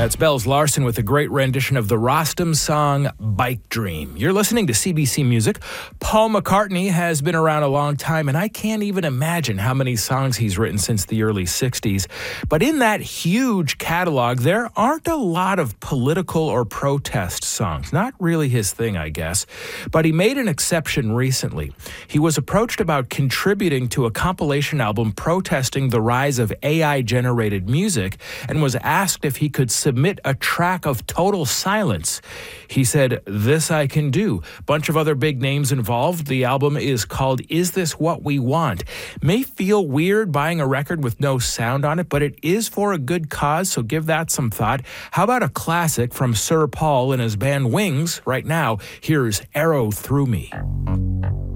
That's Bells Larson with a great rendition of the Rostam song, Bike Dream. You're listening to CBC Music. Paul McCartney has been around a long time, and I can't even imagine how many songs he's written since the early 60s. But in that huge catalog, there aren't a lot of political or protest songs. Not really his thing, I guess. But he made an exception recently. He was approached about contributing to a compilation album protesting the rise of AI-generated music and was asked if he could submit a track of total silence. He said, "This I can do." Bunch of other big names involved. The album is called Is This What We Want? May feel weird buying a record with no sound on it, but it is for a good cause, so give that some thought. How about a classic from Sir Paul and his band Wings? Right now, here's Arrow Through Me.